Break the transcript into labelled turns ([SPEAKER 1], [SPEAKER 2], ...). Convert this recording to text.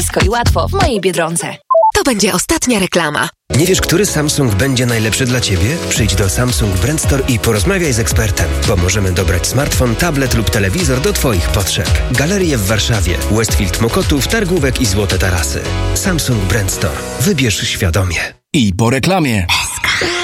[SPEAKER 1] i łatwo w mojej Biedronce.
[SPEAKER 2] To będzie ostatnia reklama.
[SPEAKER 3] Nie wiesz, który Samsung będzie najlepszy dla Ciebie? Przyjdź do Samsung Brand Store i porozmawiaj z ekspertem. Pomożemy dobrać smartfon, tablet lub telewizor do Twoich potrzeb. Galerie w Warszawie, Westfield Mokotów, Targówek i Złote Tarasy. Samsung Brand Store. Wybierz świadomie.
[SPEAKER 4] I po reklamie.